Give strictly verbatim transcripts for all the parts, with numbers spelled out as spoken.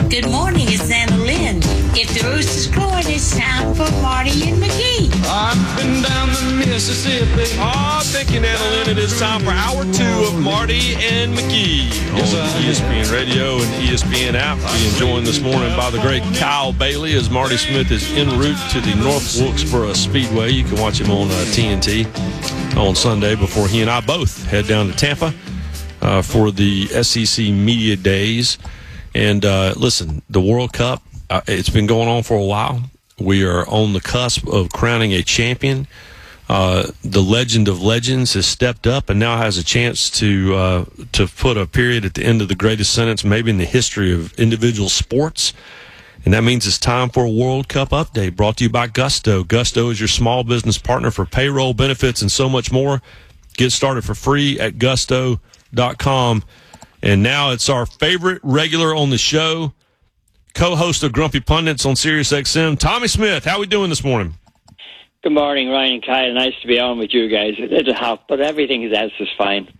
Good morning, it's Anna Lynn. If the rooster's crowing, it's time for Marty and McGee. I've been down the Mississippi. Oh, thank you, Anna Lynn. It is time for hour two of Marty and McGee on E S P N Radio and E S P N app. Being joined this morning by the great Kyle Bailey as Marty Smith is en route to the North Wilkesboro Speedway. You can watch him on uh, T N T on Sunday before he and I both head down to Tampa uh, for the S E C Media Days. And uh, listen, the World Cup, uh, it's been going on for a while. We are on the cusp of crowning a champion. Uh, the legend of legends has stepped up and now has a chance to uh, to put a period at the end of the greatest sentence maybe in the history of individual sports. And that means it's time for a World Cup update brought to you by Gusto. Gusto is your small business partner for payroll, benefits, and so much more. Get started for free at gusto dot com. And now it's our favorite regular on the show, co-host of Grumpy Pundits on Sirius X M, Tommy Smith. How are we doing this morning? Good morning, Ryan and Kyle. Nice to be on with you guys. A little hot, but everything else is fine.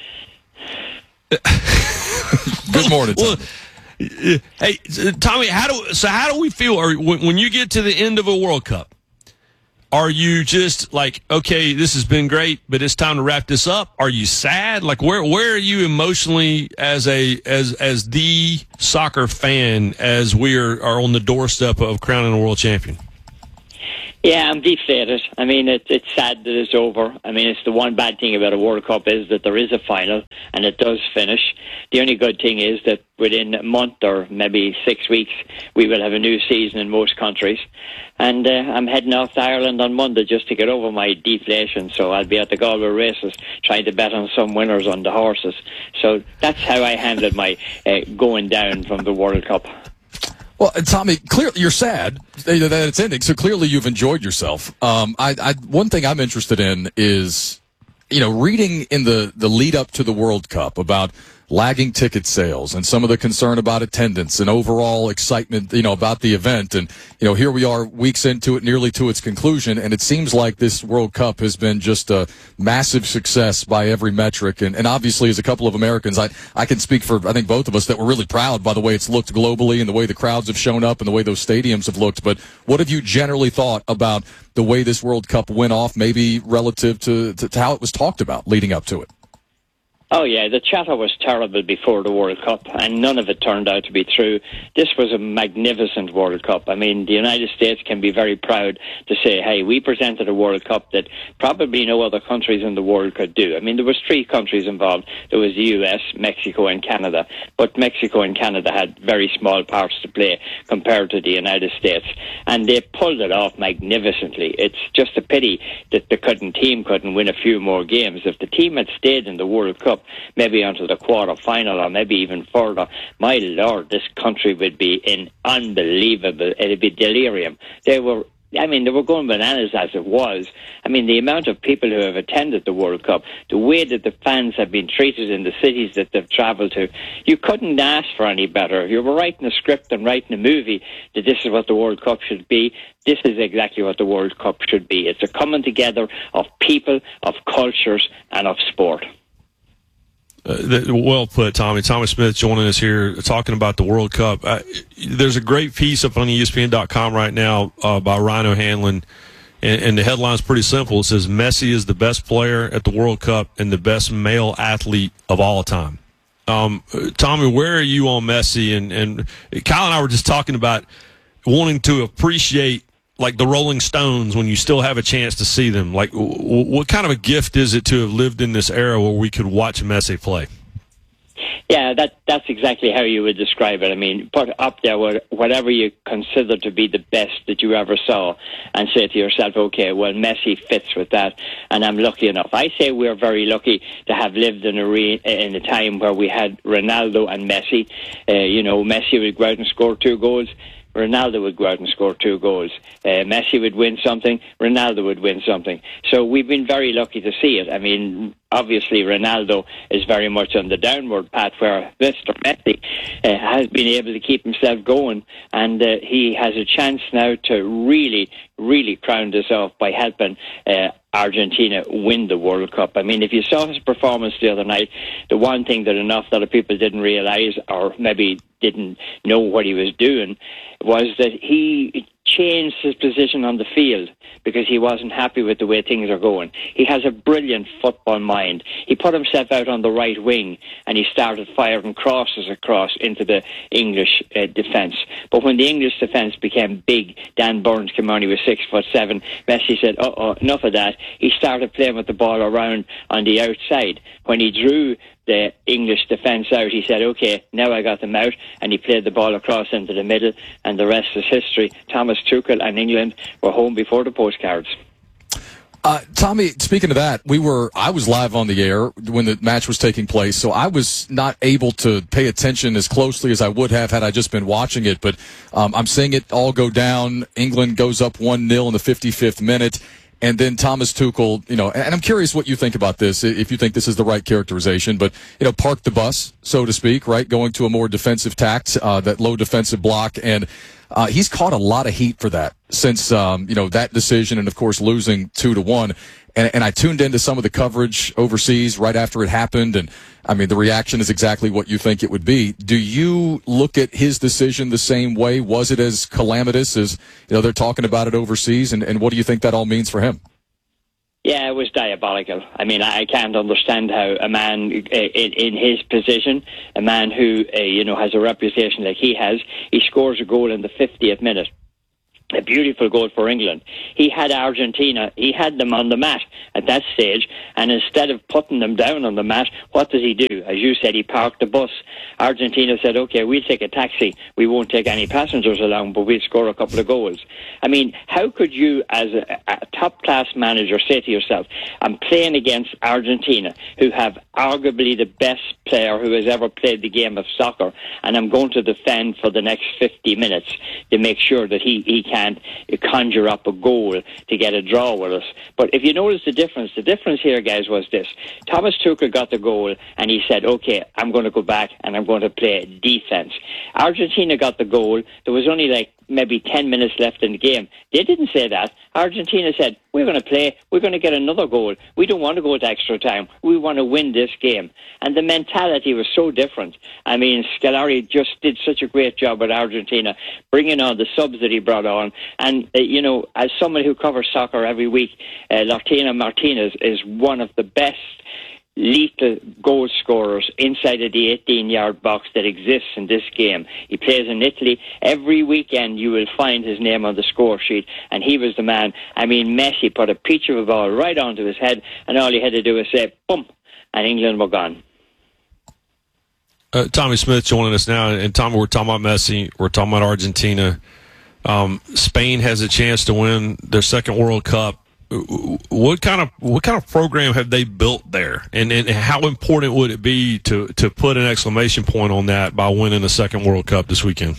Good morning, Tommy. Well, hey, Tommy, how do so? How do we feel? Or when, when you get to the end of a World Cup, are you just like, okay, this has been great, but it's time to wrap this up? Are you sad? Like, where where are you emotionally as a as as the soccer fan as we are, are on the doorstep of crowning a world champion? Yeah, I'm deflated. I mean, it, it's sad that it's over. I mean, it's the one bad thing about a World Cup is that there is a final and it does finish. The only good thing is that within a month or maybe six weeks, we will have a new season in most countries. And uh, I'm heading off to Ireland on Monday just to get over my deflation. So I'll be at the Galway races trying to bet on some winners on the horses. So that's how I handled my uh, going down from the World Cup. Well, Tommy, clearly you're sad that it's ending, so clearly you've enjoyed yourself. Um, I, I, one thing I'm interested in is, you know, reading in the, the lead up to the World Cup about lagging ticket sales and some of the concern about attendance and overall excitement, you know, about the event. And, you know, here we are weeks into it, nearly to its conclusion, and it seems like this World Cup has been just a massive success by every metric. And, and obviously, as a couple of Americans, I, I can speak for, I think, both of us that we're really proud by the way it's looked globally and the way the crowds have shown up and the way those stadiums have looked. But what have you generally thought about the way this World Cup went off, maybe relative to, to, to how it was talked about leading up to it? Oh, yeah, the chatter was terrible before the World Cup, and none of it turned out to be true. This was a magnificent World Cup. I mean, the United States can be very proud to say, hey, we presented a World Cup that probably no other countries in the world could do. I mean, there was three countries involved. There was the U S, Mexico, and Canada. But Mexico and Canada had very small parts to play compared to the United States. And they pulled it off magnificently. It's just a pity that the couldn't, team couldn't win a few more games. If the team had stayed in the World Cup, maybe until the quarter final or maybe even further, my Lord, this country would be in unbelievable, it'd be delirium. They were, I mean, they were going bananas as it was. I mean, the amount of people who have attended the World Cup, the way that the fans have been treated in the cities that they've travelled to, you couldn't ask for any better. You were writing a script and writing a movie that this is what the World Cup should be. This is exactly what the World Cup should be. It's a coming together of people, of cultures, and of sport. Uh, well put, Tommy. Tommy Smith joining us here talking about the World Cup. Uh, there's a great piece up on E S P N dot com right now uh, by Ryan O'Hanlon, and, and the headline's pretty simple. It says, Messi is the best player at the World Cup and the best male athlete of all time. Um, Tommy, where are you on Messi? And, and Kyle and I were just talking about wanting to appreciate like the Rolling Stones when you still have a chance to see them. Like, w- what kind of a gift is it to have lived in this era where we could watch Messi play? Yeah, that that's exactly how you would describe it. I mean, put up there whatever you consider to be the best that you ever saw and say to yourself, okay, well, Messi fits with that, and I'm lucky enough. I say we're very lucky to have lived in a, re- in a time where we had Ronaldo and Messi. Uh, you know, Messi would go out and score two goals. Ronaldo would go out and score two goals. Uh, Messi would win something. Ronaldo would win something. So we've been very lucky to see it. I mean, obviously Ronaldo is very much on the downward path, where Mister Messi, uh, has been able to keep himself going, and uh, he has a chance now to really, really crown this off by helping uh, Argentina win the World Cup. I mean, if you saw his performance the other night, the one thing that an awful lot of people didn't realise, or maybe didn't know what he was doing, was that he changed his position on the field because he wasn't happy with the way things are going. He has a brilliant football mind. He put himself out on the right wing and he started firing crosses across into the English uh, defence. But when the English defence became big, Dan Burns came on, he was six foot seven. Messi said, uh-oh, enough of that. He started playing with the ball around on the outside. When he drew the English defence out, he said, okay, now I got them out, and he played the ball across into the middle, and the rest is history. Thomas Tuchel and England were home before the postcards. Uh, Tommy, speaking of that, we were, I was live on the air when the match was taking place, so I was not able to pay attention as closely as I would have had I just been watching it, but um, I'm seeing it all go down. England goes up one nil in the fifty-fifth minute. And then Thomas Tuchel, you know, and I'm curious what you think about this, if you think this is the right characterization, but, you know, park the bus, so to speak, right, going to a more defensive tact, uh, that low defensive block, and uh, he's caught a lot of heat for that since, um, you know, that decision and, of course, losing two to one. And, and I tuned into some of the coverage overseas right after it happened, and, I mean, the reaction is exactly what you think it would be. Do you look at his decision the same way? Was it as calamitous as, you know, they're talking about it overseas, and, and what do you think that all means for him? Yeah, it was diabolical. I mean, I can't understand how a man in, in his position, a man who, uh, you know, has a reputation like he has, he scores a goal in the fiftieth minute. A beautiful goal for England. He had Argentina, he had them on the mat at that stage, and instead of putting them down on the mat, what does he do? As you said, he parked the bus. Argentina said, okay, we'll take a taxi. We won't take any passengers along, but we'll score a couple of goals. I mean, how could you, as a, a top-class manager, say to yourself, I'm playing against Argentina, who have arguably the best player who has ever played the game of soccer, and I'm going to defend for the next fifty minutes to make sure that he, he can can't conjure up a goal to get a draw with us. But if you notice the difference, the difference here, guys, was this. Thomas Tuchel got the goal and he said, okay, I'm going to go back and I'm going to play defence. Argentina got the goal. There was only like maybe ten minutes left in the game. They didn't say that. Argentina said, we're going to play, we're going to get another goal. We don't want to go to extra time. We want to win this game. And the mentality was so different. I mean, Scolari just did such a great job with Argentina, bringing on the subs that he brought on. And, uh, you know, as someone who covers soccer every week, uh, Lautaro Martinez is one of the best lethal goal scorers inside of the eighteen-yard box that exists in this game. He plays in Italy. Every weekend you will find his name on the score sheet, and he was the man. I mean, Messi put a peach of a ball right onto his head, and all he had to do was say, boom, and England were gone. Uh, Tommy Smith joining us now, and Tommy, we're talking about Messi, we're talking about Argentina. Um, Spain has a chance to win their second World Cup. What kind of what kind of program have they built there, and and how important would it be to to put an exclamation point on that by winning the second World Cup this weekend?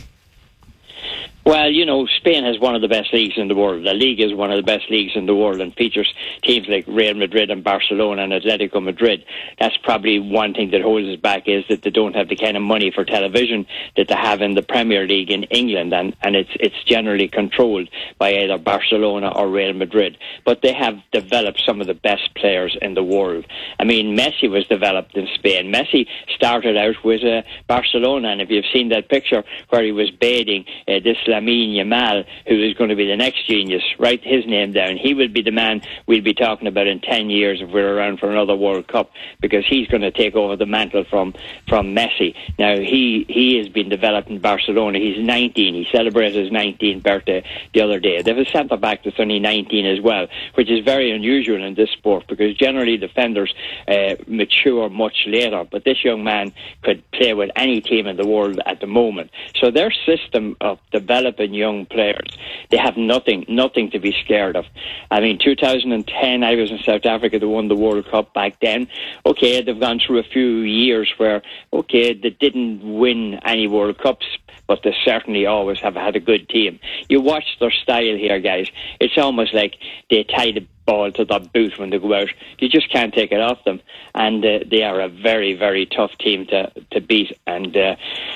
Well, you know, Spain has one of the best leagues in the world. La Liga is one of the best leagues in the world and features teams like Real Madrid and Barcelona and Atletico Madrid. That's probably one thing that holds us back, is that they don't have the kind of money for television that they have in the Premier League in England, and, and it's it's generally controlled by either Barcelona or Real Madrid. But they have developed some of the best players in the world. I mean, Messi was developed in Spain. Messi started out with uh, Barcelona, and if you've seen that picture where he was bathing uh, this Lamine Yamal, who is going to be the next genius, write his name down. He will be the man we'll be talking about in ten years if we're around for another World Cup, because he's going to take over the mantle from, from Messi. Now, he, he has been developed in Barcelona. He's nineteen. He celebrated his nineteenth birthday the other day. They have a centre-back that's only nineteen as well, which is very unusual in this sport, because generally defenders uh, mature much later, but this young man could play with any team in the world at the moment. So their system of developing young players, they have nothing, nothing to be scared of. I mean, two thousand ten, I was in South Africa. They won the World Cup back then. Okay, they've gone through a few years where, okay, they didn't win any World Cups, but they certainly always have had a good team. You watch their style here, guys. It's almost like they tie the ball to their boot when they go out. You just can't take it off them. And uh, they are a very, very tough team to, to beat. And uh,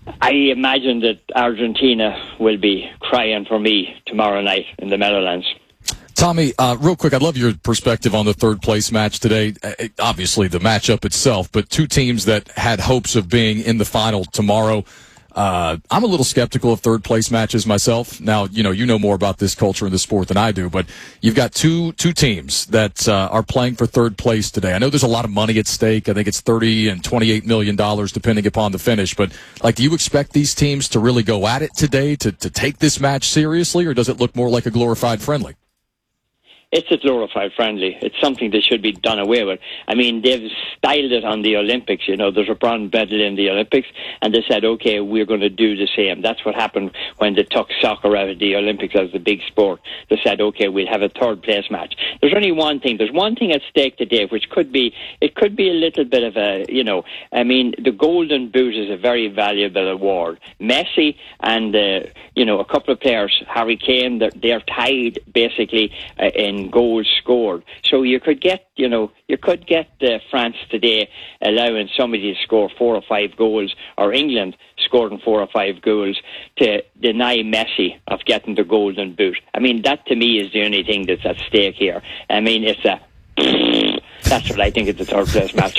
I imagine that Argentina will be crying for me tomorrow night in the Meadowlands. Tommy, uh, real quick, I'd love your perspective on the third place match today. Uh, obviously, the matchup itself, but two teams that had hopes of being in the final tomorrow. Uh, I'm a little skeptical of third place matches myself. Now, you know, you know more about this culture and this sport than I do, but you've got two two teams that uh, are playing for third place today. I know there's a lot of money at stake. I think it's thirty and twenty-eight million dollars depending upon the finish. But like, do you expect these teams to really go at it today to to take this match seriously, or does it look more like a glorified friendly? It's a glorified friendly. It's something that should be done away with. I mean, they've styled it on the Olympics. You know, there's a bronze medal in the Olympics, and they said, okay, we're going to do the same. That's what happened when they took soccer out of the Olympics as the big sport. They said, okay, we'll have a third place match. There's only one thing. There's one thing at stake today, which could be, it could be a little bit of a, you know, I mean, the Golden Boot is a very valuable award. Messi and, uh, you know, a couple of players, Harry Kane, they're, they're tied basically uh, in goals scored. So you could get, you know, you could get uh, France today allowing somebody to score four or five goals, or England scoring four or five goals, to deny Messi of getting the Golden Boot. I mean, that to me is the only thing that's at stake here. I mean, it's a... That's what I think it's a third place match.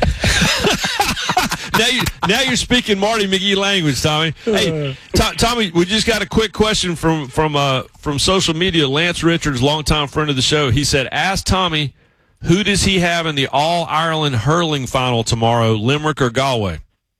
now, you, now you're speaking Marty McGee language, Tommy. Hey, T- Tommy, we just got a quick question from from uh, from social media. Lance Richards, longtime friend of the show, he said, ask Tommy, who does he have in the All-Ireland hurling final tomorrow, Limerick or Galway?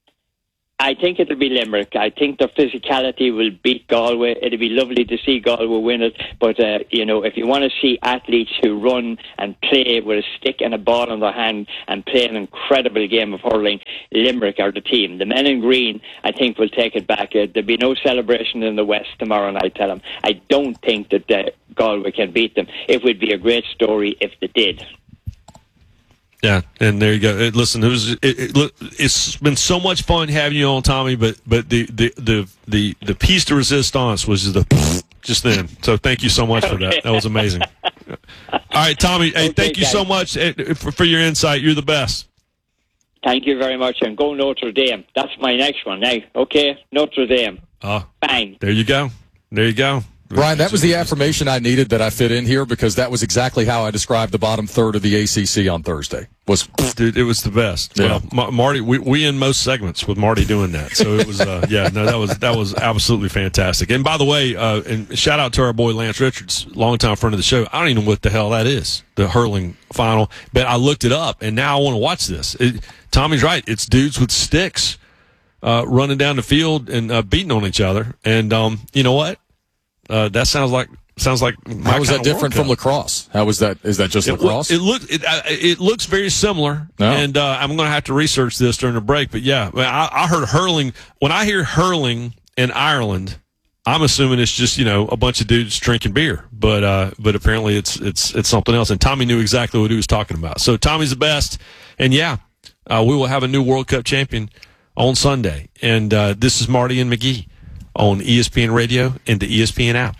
I think it'll be Limerick. I think their physicality will beat Galway. It'll be lovely to see Galway win it. But, uh, you know, if you want to see athletes who run and play with a stick and a ball in their hand and play an incredible game of hurling, Limerick are the team. The men in green, I think, will take it back. Uh, there'll be no celebration in the West tomorrow night, tell them. I don't think that uh, Galway can beat them. It would be a great story if they did. Yeah, and there you go. It, listen, it was it, it, it's been so much fun having you on, Tommy. But but the the the the, the piece de resistance was the just then. So thank you so much for that. That was amazing. All right, Tommy. Hey, okay, thank you guys. so much for, for your insight. You're the best. Thank you very much, and go Notre Dame. That's my next one now. Okay, Notre Dame. Oh, bang. There you go. There you go. Brian, that was the affirmation I needed that I fit in here, because that was exactly how I described the bottom third of the A C C on Thursday. Was Dude, it was the best. Yeah. Well, Marty, we, we in most segments with Marty doing that. So it was, uh, yeah, no, that was that was absolutely fantastic. And by the way, uh, and shout out to our boy Lance Richards, longtime friend of the show. I don't even know what the hell that is, the hurling final, but I looked it up, and now I want to watch this. It, Tommy's right. It's dudes with sticks uh, running down the field and uh, beating on each other. And um, you know what? Uh, that sounds like sounds like my how is that different from lacrosse? How is that? Is that just it, lacrosse? It looks it, uh, it looks very similar, no. and uh, I'm going to have to research this during the break. But yeah, I, I heard hurling. When I hear hurling in Ireland, I'm assuming it's just, you know, a bunch of dudes drinking beer. But uh, but apparently it's it's it's something else. And Tommy knew exactly what he was talking about. So Tommy's the best, and yeah, uh, we will have a new World Cup champion on Sunday. And uh, this is Marty and McGee on E S P N Radio and the E S P N app.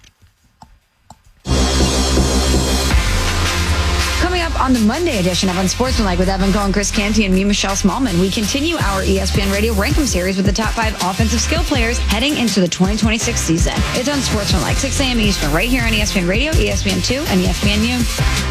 Coming up on the Monday edition of Unsportsmanlike with Evan Cohen, Chris Canty, and me, Michelle Smallman, we continue our E S P N Radio Rankum series with the top five offensive skill players heading into the twenty twenty-six season. It's Unsportsmanlike, six a.m. Eastern, right here on E S P N Radio, E S P N two, and E S P N U.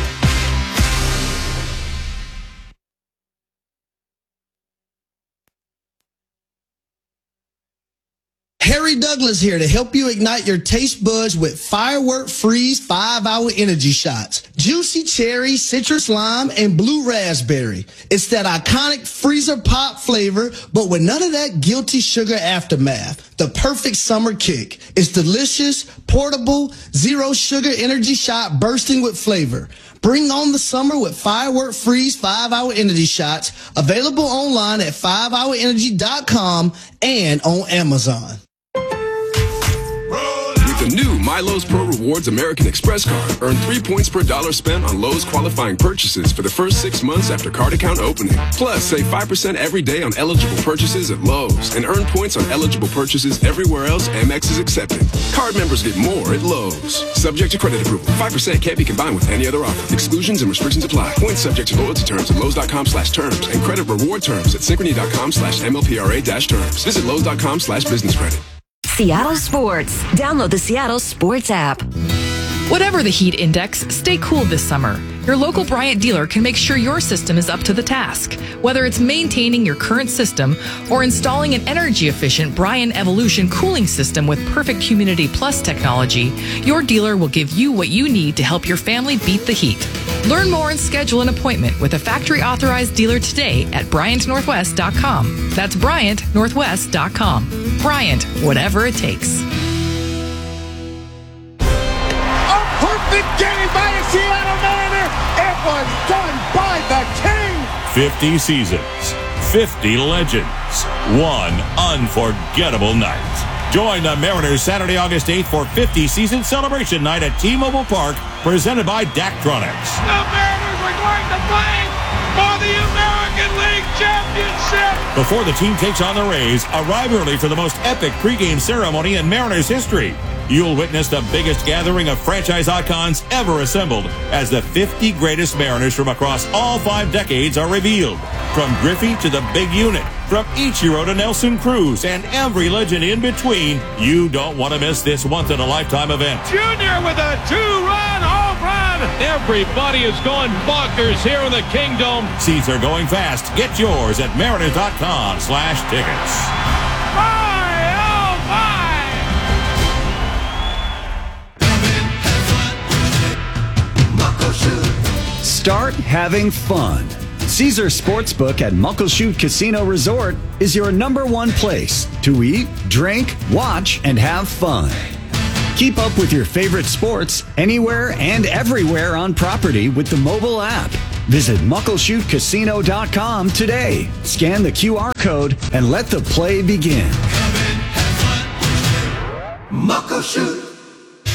Harry Douglas here to help you ignite your taste buds with Firework Freeze five hour Energy Shots. Juicy cherry, citrus lime, and blue raspberry. It's that iconic freezer pop flavor, but with none of that guilty sugar aftermath. The perfect summer kick. It's delicious, portable, zero sugar energy shot bursting with flavor. Bring on the summer with Firework Freeze five hour Energy Shots. Available online at five hour energy dot com and on Amazon. the new MyLowe's Pro Rewards American Express card, earn three points per dollar spent on Lowe's qualifying purchases for the first six months after card account opening. Plus, save five percent every day on eligible purchases at Lowe's and earn points on eligible purchases everywhere else Amex is accepted. Card members get more at Lowe's. Subject to credit approval. five percent can't be combined with any other offer. Exclusions and restrictions apply. Points subject to loyalty terms at Lowe's.com slash terms and credit reward terms at Synchrony.com slash MLPRA dash terms. Visit Lowe's.com slash business credit. Seattle Sports. Download the Seattle Sports app. Whatever the heat index, stay cool this summer. Your local Bryant dealer can make sure your system is up to the task. Whether it's maintaining your current system or installing an energy-efficient Bryant Evolution cooling system with perfect Humidity Plus technology, your dealer will give you what you need to help your family beat the heat. Learn more and schedule an appointment with a factory-authorized dealer today at Bryant Northwest dot com. That's Bryant Northwest dot com. Bryant, whatever it takes. Perfect game by a Seattle Mariner. It was done by the King. fifty seasons, fifty legends, one unforgettable night. Join the Mariners Saturday, August eighth for fifty season celebration night at T-Mobile Park, presented by Daktronics. The Mariners are going to play for the American League Championship. Before the team takes on the Rays, arrive early for the most epic pregame ceremony in Mariners history. You'll witness the biggest gathering of franchise icons ever assembled as the fifty greatest Mariners from across all five decades are revealed. From Griffey to the big unit, from Ichiro to Nelson Cruz, and every legend in between, you don't want to miss this once-in-a-lifetime event. Junior with a two-run home run. Everybody is going bonkers here in the Kingdom. Seats are going fast. Get yours at Mariners.com slash tickets. My, oh my! Start having fun. Caesar Sportsbook at Muckleshoot Casino Resort is your number one place to eat, drink, watch, and have fun. Keep up with your favorite sports anywhere and everywhere on property with the mobile app. Visit Muckleshoot Casino dot com today. Scan the Q R code and let the play begin. Muckleshoot.